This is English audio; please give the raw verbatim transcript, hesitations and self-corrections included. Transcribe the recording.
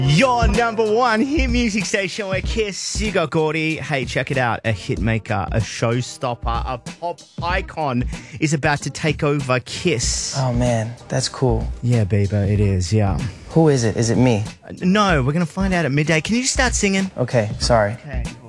Your number one hit music station where Kiss, you got Gordy. Hey, check it out. A hit maker, a showstopper, a pop icon is about to take over Kiss. Oh, man, that's cool. Yeah, Bieber, it is, yeah. Who is it? Is it me? Uh, no, we're going to find out at midday. Can you just start singing? Okay, sorry. Okay, cool.